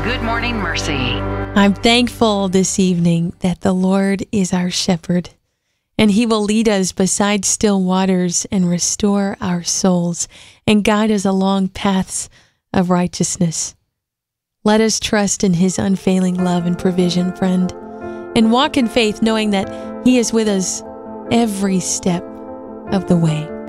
Good Morning Mercy. I'm thankful this evening that the Lord is our shepherd, and He will lead us beside still waters and restore our souls and guide us along paths of righteousness. Let us trust in His unfailing love and provision, friend, and walk in faith knowing that He is with us every step of the way.